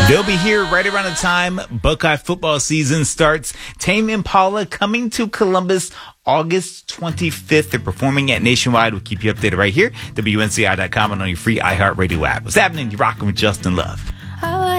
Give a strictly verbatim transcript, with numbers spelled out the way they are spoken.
They'll be here right around the time Buckeye football season starts. Tame Impala coming to Columbus August twenty-fifth. They're performing at Nationwide. We'll keep you updated right here, W N C I dot com, and on your free iHeartRadio app. What's happening? You're rocking with Justin Love.